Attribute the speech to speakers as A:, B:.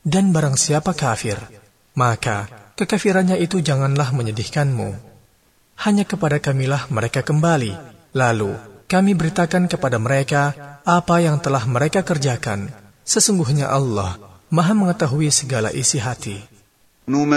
A: Dan barang siapa kafir, maka kekafirannya itu janganlah menyedihkanmu. Hanya kepada Kamilah mereka kembali, lalu kami beritakan kepada mereka apa yang telah mereka kerjakan. Sesungguhnya Allah Maha mengetahui segala isi hati.